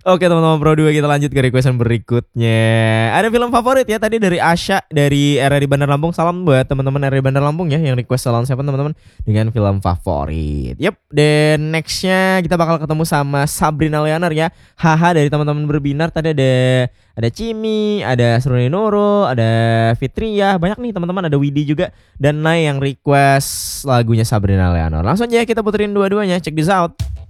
Oke teman-teman Pro 2, kita lanjut ke requestan berikutnya. Ada film favorit ya, tadi dari Asya dari RRI Bandar Lampung. Salam buat teman-teman RRI Bandar Lampung ya yang request Salon Seven teman-teman dengan film favorit. Yep, dan nextnya kita bakal ketemu sama Sabrina Leonard ya. Haha dari teman-teman berbinar. Tadi ada Cimi, ada Suruni Nurul, ada Fitria, banyak nih teman-teman, ada Widi juga dan Nay yang request lagunya Sabrina Leonard. Langsung aja kita puterin dua-duanya, check this out.